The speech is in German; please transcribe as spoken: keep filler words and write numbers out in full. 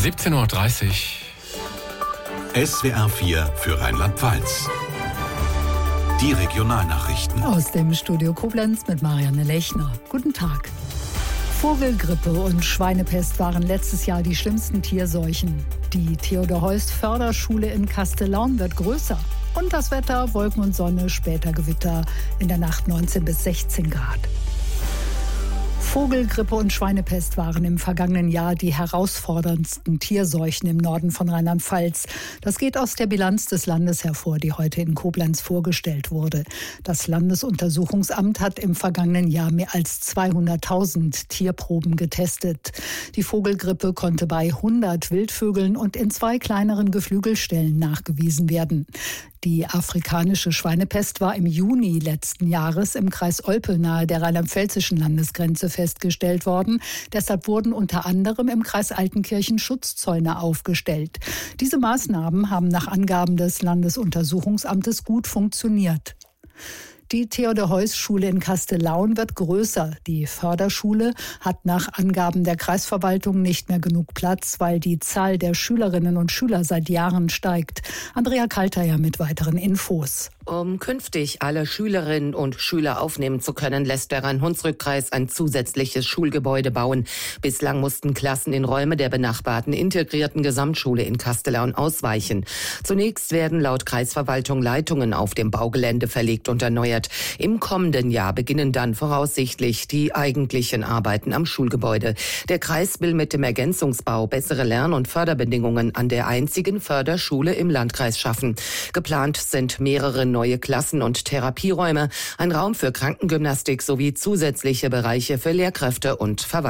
siebzehn Uhr dreißig. S W R vier für Rheinland-Pfalz. Die Regionalnachrichten. Aus dem Studio Koblenz mit Marianne Lechner. Guten Tag. Vogelgrippe und Schweinepest waren letztes Jahr die schlimmsten Tierseuchen. Die Theodor-Heuss-Förderschule in Kastellaun wird größer. Und das Wetter, Wolken und Sonne, später Gewitter, in der Nacht neunzehn bis sechzehn Grad. Vogelgrippe und Schweinepest waren im vergangenen Jahr die herausforderndsten Tierseuchen im Norden von Rheinland-Pfalz. Das geht aus der Bilanz des Landes hervor, die heute in Koblenz vorgestellt wurde. Das Landesuntersuchungsamt hat im vergangenen Jahr mehr als zweihunderttausend Tierproben getestet. Die Vogelgrippe konnte bei hundert Wildvögeln und in zwei kleineren Geflügelstellen nachgewiesen werden. Die afrikanische Schweinepest war im Juni letzten Jahres im Kreis Olpe nahe der rheinland-pfälzischen Landesgrenze festgestellt worden. Deshalb wurden unter anderem im Kreis Altenkirchen Schutzzäune aufgestellt. Diese Maßnahmen haben nach Angaben des Landesuntersuchungsamtes gut funktioniert. Die Theodor-Heuss-Schule in Kastellaun wird größer. Die Förderschule hat nach Angaben der Kreisverwaltung nicht mehr genug Platz, weil die Zahl der Schülerinnen und Schüler seit Jahren steigt. Andrea Kalteier mit weiteren Infos. Um künftig alle Schülerinnen und Schüler aufnehmen zu können, lässt der Rhein-Hunsrück-Kreis ein zusätzliches Schulgebäude bauen. Bislang mussten Klassen in Räume der benachbarten integrierten Gesamtschule in Kastellaun ausweichen. Zunächst werden laut Kreisverwaltung Leitungen auf dem Baugelände verlegt und erneuert. Im kommenden Jahr beginnen dann voraussichtlich die eigentlichen Arbeiten am Schulgebäude. Der Kreis will mit dem Ergänzungsbau bessere Lern- und Förderbedingungen an der einzigen Förderschule im Landkreis schaffen. Geplant sind mehrere neue Klassen- und Therapieräume, ein Raum für Krankengymnastik sowie zusätzliche Bereiche für Lehrkräfte und Verwaltung.